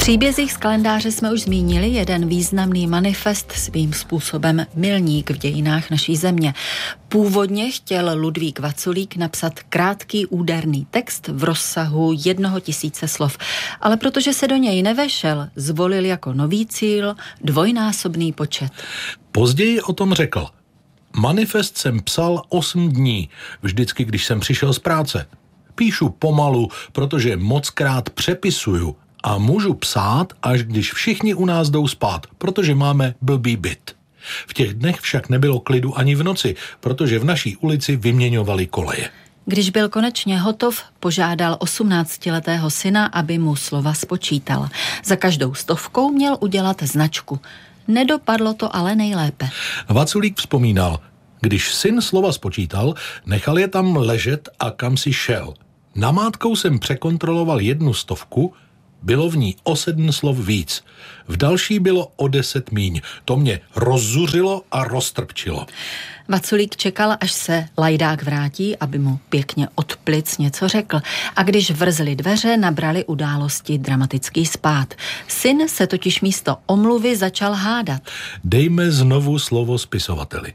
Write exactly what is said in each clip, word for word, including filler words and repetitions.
příbězích z kalendáře jsme už zmínili jeden významný manifest, svým způsobem milník v dějinách naší země. Původně chtěl Ludvík Vaculík napsat krátký úderný text v rozsahu jednoho tisíce slov, ale protože se do něj nevešel, zvolil jako nový cíl dvojnásobný počet. Později o tom řekl: manifest jsem psal osm dní, vždycky, když jsem přišel z práce. Píšu pomalu, protože mockrát přepisuju a můžu psát, až když všichni u nás jdou spát, protože máme blbý byt. V těch dnech však nebylo klidu ani v noci, protože v naší ulici vyměňovali koleje. Když byl konečně hotov, požádal osmnáctiletého syna, aby mu slova spočítal. Za každou stovkou měl udělat značku. Nedopadlo to ale nejlépe. Vaculík vzpomínal: když syn slova spočítal, nechal je tam ležet a kam si šel. Namátkou jsem překontroloval jednu stovku, bylo v ní o sedm slov víc. V další bylo o deset míň. To mě rozzuřilo a roztrpčilo. Vaculík čekal, až se lajdák vrátí, aby mu pěkně od plic něco řekl. A když vrzly dveře, nabrali události dramatický spád. Syn se totiž místo omluvy začal hádat. Dejme znovu slovo spisovateli.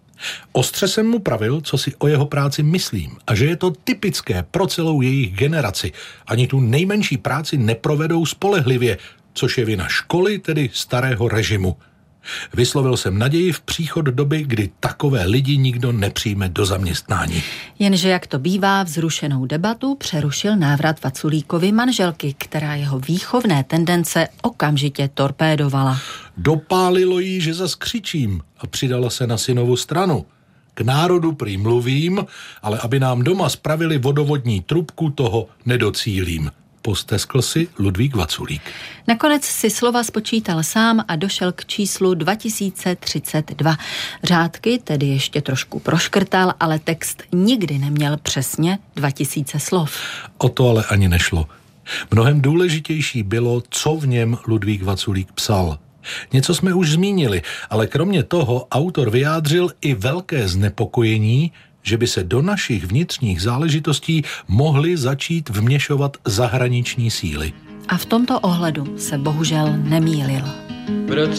Ostře jsem mu pravil, co si o jeho práci myslím a že je to typické pro celou jejich generaci. Ani tu nejmenší práci neprovedou spolehlivě, což je vina školy, tedy starého režimu. Vyslovil jsem naději v příchod doby, kdy takové lidi nikdo nepřijme do zaměstnání. Jenže jak to bývá, vzrušenou debatu přerušil návrat Vaculíkovy manželky, která jeho výchovné tendence okamžitě torpédovala. Dopálilo jí, že zas křičím, a přidala se na synovu stranu. K národu prý mluvím, ale aby nám doma spravili vodovodní trubku, toho nedocílím. Posteskl si Ludvík Vaculík. Nakonec si slova spočítal sám a došel k číslu dva tisíce třicet dva. Řádky tedy ještě trošku proškrtal, ale text nikdy neměl přesně dva tisíce slov. O to ale ani nešlo. Mnohem důležitější bylo, co v něm Ludvík Vaculík psal. Něco jsme už zmínili, ale kromě toho autor vyjádřil i velké znepokojení, že by se do našich vnitřních záležitostí mohly začít vměšovat zahraniční síly. A v tomto ohledu se bohužel nemýlil.